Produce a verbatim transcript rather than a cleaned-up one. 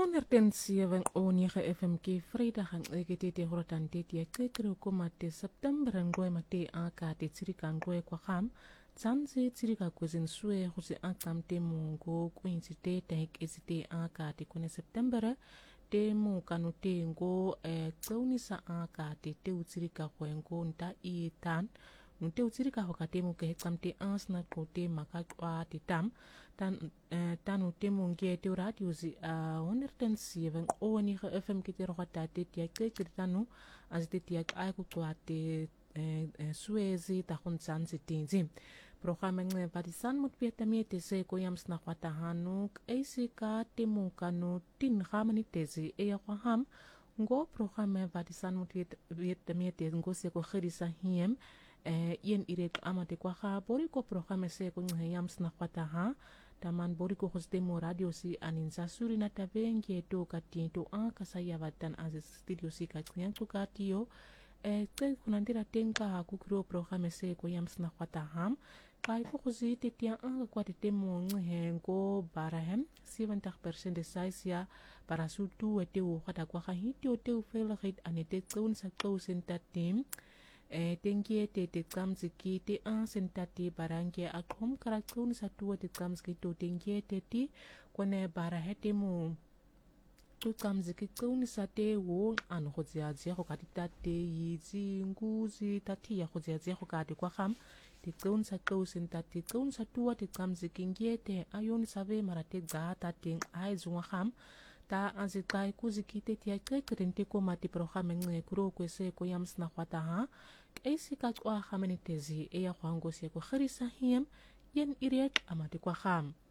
honderd zeven o negen F M K vrijdag ang ekitete horotan tete kekere ko mate September ngoe mate aka te tsirika ngoe kwa kham tsanze tsirika kwezin sue hose akam te mungo kwinzi te tek ezite aka te kone September te mu kanu te ngo e tsauni sa aka te te utsirika kwengo nta i tan nte utsirika hokate mu ke kam te ans na ko te makakwa te tam tan uh, tanu te mungie te radio zi a honderd zeven o negen F M kite rogata te tia keke tanu as te tia ai ku kwa te suezi ta khonsan zi tinzi programa nge padisan mut pieta me te se ko yams na kwata hanu eisi ka te mu kanu tin khamani tezi e ya kwa ham ngo programa padisan mut pieta me te ngo se ko khirisa hiem eh yen irek amate kwa ha bori ko programa se ko nge yams na kwata ha taman bori ko hoste mo radio si aninsa suri na tabengi to katiento an kasaya vatan az studio si ka klian to katio e te kunandira tenka ha kukro programa se ko yams na kwata ham kai ko hozi te tia an ko te mo ngengo barahem seventy percent de saisia para sutu te o kata kwa ha hitio te o fel rit anete tsun sa to sentatim e tengie te te kamziki te an sentati barange akom karakun satu te kamziki to tengie te ti kone barahete mu to kamziki kun sate wo an khozia zia ko katita te yizi nguzi tati ya khozia zia ko kati kwa kham te kun sa to sentati kun satu te kamziki ngie te ayon save marate gata te ai zunga kham ta anzikai kuzikite tia krekente ko mati programa nge kuro kwese ko yams na kwata ha eisi ka kwa khameni tezi e ya kwango se ko khrisa hiem yen irek amati kwa kham